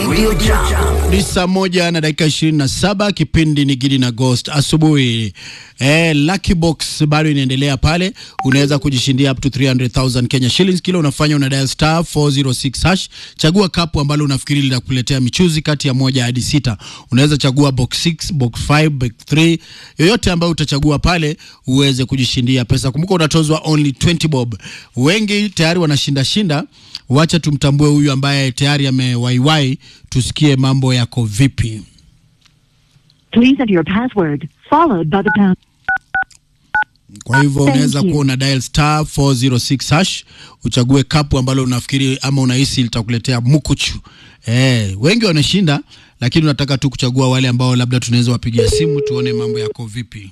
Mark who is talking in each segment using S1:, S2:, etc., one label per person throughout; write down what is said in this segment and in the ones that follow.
S1: Radio Jambo.
S2: Ni saa 1:27, kipindi ni Gidi na Ghost asubuhi. Lucky Box bado inaendelea pale. Unaweza kujishindia up to 300,000 Kenya shillings. Kila unafanya una dial star 406 hash. Chagua kapu ambalo unafikiri litakuletea michuzi kati ya 1 hadi 6. Unaweza chagua box 6, box 5, box 3. Yoyote ambayo utachagua pale uweze kujishindia pesa. Kumbuka unatozwa only 20 bob. Wengi tayari wanashinda. Wacha tumtambue huyu ambaye tayari amewaiwai, tusikie mambo yako vipi.
S3: Please enter your password followed by the pound.
S2: Kwa hivyo unaweza kuwa una dial star 406 hash, uchague kapu ambalo unafikiri ama unahisi litakuletea mkuchu. Wengi wanashinda, lakini unataka tu kuchagua wale ambao labda tunaweza wapigia simu tuone mambo yako vipi.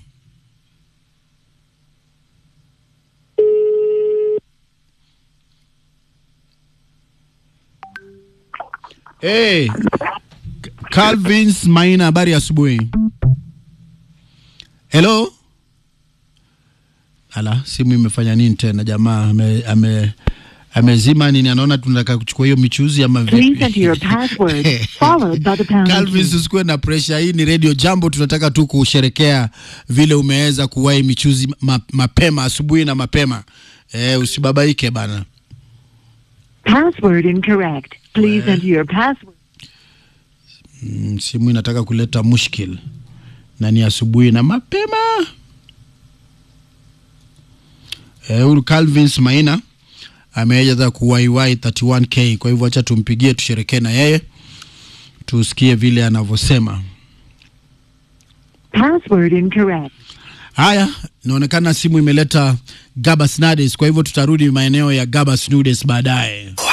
S2: Calvins Maina, habari asubuhi. Hello. Ala, simu imefanya nini tena jamaa? Amezima nini? Anaona tunataka kuchukua hiyo michuzi ama vipi?
S3: Please enter your password followed by the pound.
S2: Calvins, usikue na pressure. Hii ni Radio Jambo, tunataka tu kusherekea vile umeweza kuwahi michuzi mapema asubuhi na mapema. Usibabaike bana.
S3: Password incorrect. Please enter your password.
S2: Simu inataka kuleta mushkil. Na ni asubuhi na mapema. Calvins Maina amejaza kuwaiwai 31k. Kwa hivyo acha tumpigie tusherekee na yeye, tusikie vile anavyosema.
S3: Password incorrect.
S2: Haya, inaonekana simu imeleta Gabas Nudes, kwa hivyo tutarudi maeneo ya Gabas Nudes baadaye.